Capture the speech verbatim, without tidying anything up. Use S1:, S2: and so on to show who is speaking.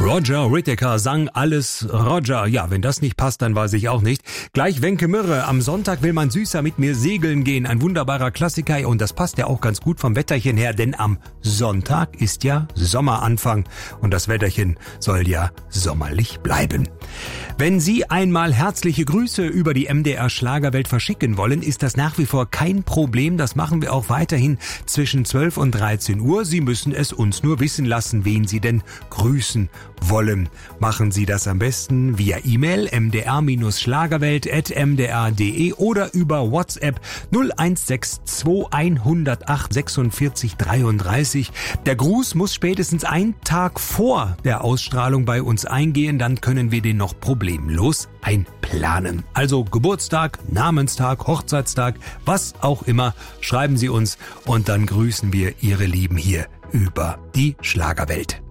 S1: Roger Whittaker sang alles Roger. Ja, wenn das nicht passt, dann weiß ich auch nicht. Gleich Wenke Mürre. Am Sonntag will mein Süßer mit mir segeln gehen. Ein wunderbarer Klassiker. Und das passt ja auch ganz gut vom Wetterchen her, denn am Sonntag ist ja Sommeranfang. Und das Wetterchen soll ja sommerlich bleiben. Wenn Sie einmal herzliche Grüße über die M D R Schlagerwelt verschicken wollen, ist das nach wie vor kein Problem. Das machen wir auch weiterhin zwischen zwölf und dreizehn Uhr. Sie müssen es uns nur wissen lassen, wen Sie denn grüßen wollen. Machen Sie das am besten via E-Mail m d r schlagerwelt at m d r punkt d e oder über WhatsApp null eins sechs zwei eins null acht sechsundvierzig dreiunddreißig. Der Gruß muss spätestens einen Tag vor der Ausstrahlung bei uns eingehen, dann können wir den noch problemlos einplanen. Also Geburtstag, Namenstag, Hochzeitstag, was auch immer, schreiben Sie uns und dann grüßen wir Ihre Lieben hier über die Schlagerwelt.